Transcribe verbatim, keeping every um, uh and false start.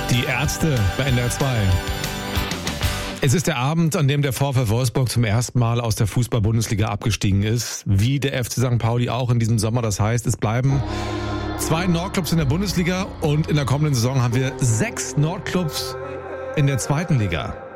Die Ärzte bei N D R zwei. Es ist der Abend, an dem der VfL Wolfsburg zum ersten Mal aus der Fußball-Bundesliga abgestiegen ist. Wie der F C Sankt Pauli auch in diesem Sommer. Das heißt, es bleiben zwei Nordclubs in der Bundesliga und in der kommenden Saison haben wir sechs Nordclubs in der zweiten Liga.